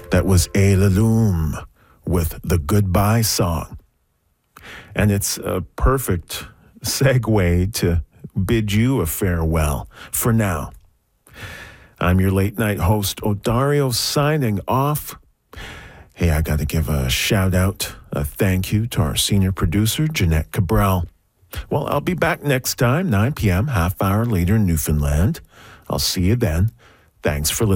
That was Elalum with the Goodbye Song. And it's a perfect segue to bid you a farewell for now. I'm your late night host, Odario, signing off. Hey, I got to give a shout out, a thank you to our senior producer, Jeanette Cabral. Well, I'll be back next time, 9 p.m., half hour later in Newfoundland. I'll see you then. Thanks for listening.